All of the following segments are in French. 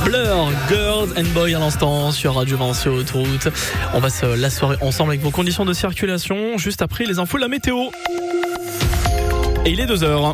Blur, Girls and Boys à l'instant sur Radio Vinci Autoroute. On passe la soirée ensemble avec vos conditions de circulation. Juste après les infos de la météo. Et il est 2h.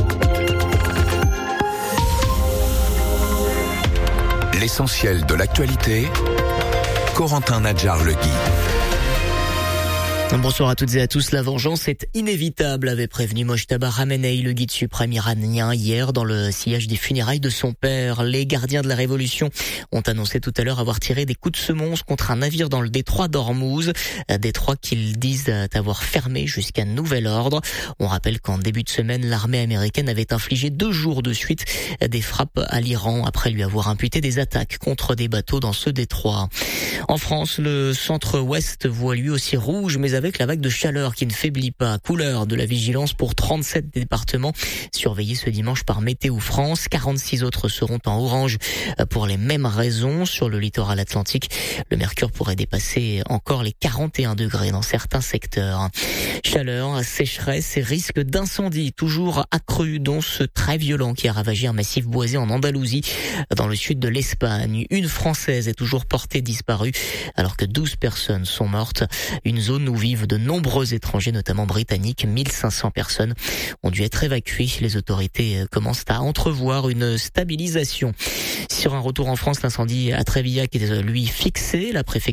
L'essentiel de l'actualité, Corentin Nadjar-Legui. Bonsoir à toutes et à tous. La vengeance est inévitable, avait prévenu Mojtaba Khamenei, le guide suprême iranien, hier dans le sillage des funérailles de son père. Les gardiens de la révolution ont annoncé tout à l'heure avoir tiré des coups de semonce contre un navire dans le détroit d'Ormuz, détroit qu'ils disent avoir fermé jusqu'à nouvel ordre. On rappelle qu'en début de semaine, l'armée américaine avait infligé 2 jours de suite des frappes à l'Iran après lui avoir imputé des attaques contre des bateaux dans ce détroit. En France, le centre-ouest voit lui aussi rouge, mais avec la vague de chaleur qui ne faiblit pas. Couleur de la vigilance pour 37 départements surveillés ce dimanche par Météo France. 46 autres seront en orange pour les mêmes raisons. Sur le littoral atlantique, le mercure pourrait dépasser encore les 41 degrés dans certains secteurs. Chaleur, sécheresse et risque d'incendie toujours accru, dont ce très violent qui a ravagé un massif boisé en Andalousie, dans le sud de l'Espagne. Une Française est toujours portée disparue alors que 12 personnes sont mortes. Une zone où vivent de nombreux étrangers, notamment britanniques. 1500 personnes ont dû être évacuées. Les autorités commencent à entrevoir une stabilisation. Sur un retour en France, l'incendie à Trévillac est lui fixé. La préfecture